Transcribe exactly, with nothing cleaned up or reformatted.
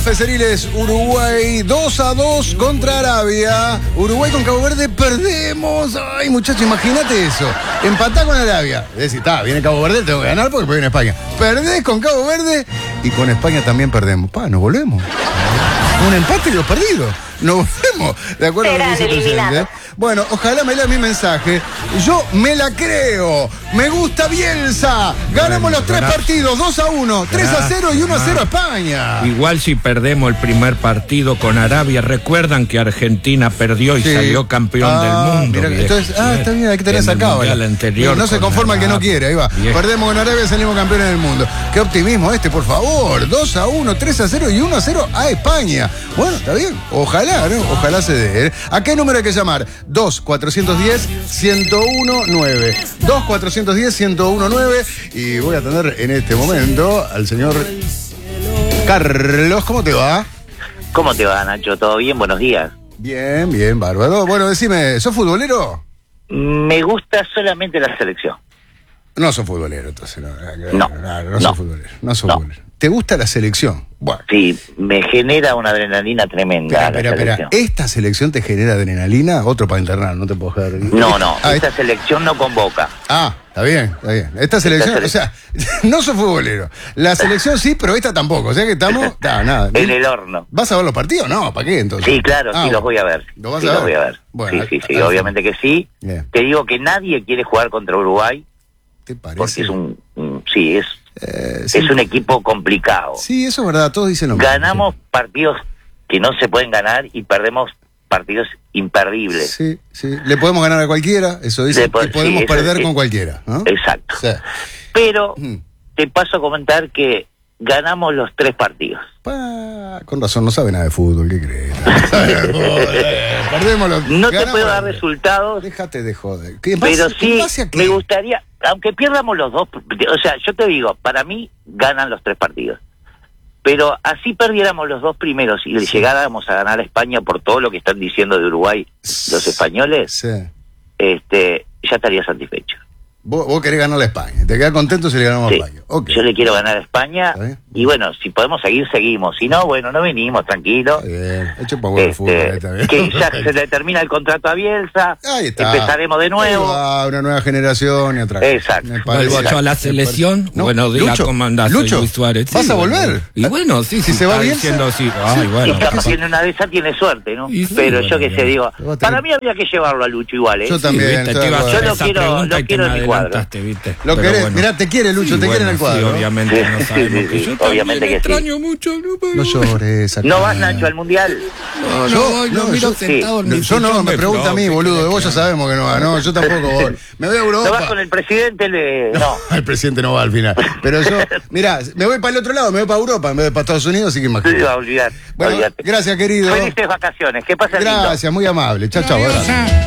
Feseriles, Uruguay dos a dos contra Arabia. Uruguay con Cabo Verde perdemos. Ay, muchachos, imagínate eso. Empatá con Arabia. Es decir, está, viene Cabo Verde, tengo que ganar porque viene España. Perdés con Cabo Verde y con España también perdemos. Pa, nos volvemos. Un empate y los perdidos. Nos volvemos. ¿De acuerdo con lo que dice el presidente? Bueno, ojalá me lea mi mensaje. Yo me la creo. Me gusta Bielsa. Ganamos los tres partidos, dos a uno, tres a cero y uno a cero a España. Igual si perdemos el primer partido con Arabia, recuerdan que Argentina perdió y Sí. salió campeón ah, del mundo. Mira, entonces, ah, está bien, hay que tener esa cábala. No, no se conforma el que no quiere, ahí va. Viejo. Perdemos con Arabia, salimos campeones del mundo. Qué optimismo este, por favor. dos a uno, tres a cero y uno a cero a España. Bueno, está bien. Ojalá, ¿no? Ojalá se dé. ¿eh? ¿A qué número hay que llamar? dos cuatrocientos diez, ciento diecinueve. dos cuatrocientos diez, ciento diecinueve. Y voy a atender en este momento al señor Carlos. ¿Cómo te va? ¿Cómo te va, Nacho? ¿Todo bien? Buenos días. Bien, bien, bárbaro. Bueno, decime, ¿sos futbolero? Me gusta solamente la selección. No sos futbolero, entonces. No, No, no, no, no no. sos futbolero. No sos No. futbolero. ¿Te gusta la selección? Bueno. Sí, me genera una adrenalina tremenda. Espera, la espera, espera. selección. ¿Esta selección te genera adrenalina? Otro para internar, no te puedo dejar. No, no, Ah, esta selección no convoca. Ah, está bien, está bien. Esta selección, sele- o sea, no sos futbolero. La selección sí, pero esta tampoco. O sea que estamos. Nah, nada. En el horno. ¿Vas a ver los partidos? No, ¿para qué entonces? Sí, claro, Ah, sí, bueno. los voy a ver. ¿Los vas sí, a los ver? voy a ver. Bueno, sí, sí, sí, al- al- obviamente que sí. Bien. Te digo que nadie quiere jugar contra Uruguay ¿Te parece? porque es un, un- sí, es, Eh, sí. es un equipo complicado. Sí, eso es verdad, todos dicen lo mismo. Ganamos partidos que no se pueden ganar y perdemos partidos imperdibles. Sí, sí. Le podemos ganar a cualquiera, eso dice, Le po- y podemos sí, eso perder es- con cualquiera, ¿no? Exacto. Sí. Pero Mm. te paso a comentar que ganamos los tres partidos. Pa, con razón, no sabe nada de fútbol, ¿qué crees? No sabe nada de fútbol, eh, perdemos los- No te ganamos puedo dar los- resultados, Déjate de joder. ¿Qué, en base- pero en sí base a qué? me gustaría, aunque pierdamos los dos, o sea, yo te digo, para mí ganan los tres partidos. Pero así perdiéramos los dos primeros y Sí. llegáramos a ganar a España por todo lo que están diciendo de Uruguay los españoles, Sí. este, ya estaría satisfecho. Vos, vos querés ganarle a España. ¿Te quedás contento si le ganamos Sí. a España? Ok. Yo le quiero ganar a España Está bien. y bueno, si podemos seguir, seguimos. Si no, bueno, no venimos, tranquilos. Está bien. Hecho para jugar al Este, fútbol. ahí está bien. que ya se le termina el contrato a Bielsa, Ahí está. empezaremos de nuevo. Ahí va, una nueva generación y otra cosa. Exacto. Me parece. Vuelvo yo a la Me selección. parece. No, Buenos días, Lucho, ¿cómo andás? Lucho, Soy Luis Suárez. ¿vas Sí, a bueno. volver? Y bueno, sí, Si sí, se va está bien, diciendo se- sí. Ay, Y bueno, capaz capaz. que en una de esas tiene suerte, ¿no? Y sí, Pero bueno, yo que sé, bueno. digo, Te va a tener- para mí habría que llevarlo a Lucho igual, ¿eh? Yo Sí, también, viste, estoy te iba a de hacer Yo lo esa quiero- pregunta lo y te quiero me en mi cuadro. adelantaste, ¿viste? Lo Pero querés, bueno. mirá, te quiere Lucho, Sí, te quiere en el bueno, sí, cuadro. obviamente, Sí, no sí, sabemos sí, que sí, yo obviamente también que sí. extraño mucho. No, pero- No llores. acá. ¿No vas, Nacho, al Mundial? No, Yo- no, no, no, miro yo- sentado en No, mi yo no, sillón me de pregunta a mí, flor, boludo. ¿qué Vos ya querés? sabemos que no va, no, yo tampoco voy. Me voy a ¿No Europa. vas con el presidente? Le... No. El presidente no va al final. Pero yo, mirá, me voy para el otro lado, me voy para Europa en vez de para Estados Unidos, así que Sí, imagínate. va a olvidar. Bueno, olvídate. gracias, querido. Felices vacaciones. Que pasen lindo. Gracias, muy amable. Chao, chao. Adiós, abrazo. ah.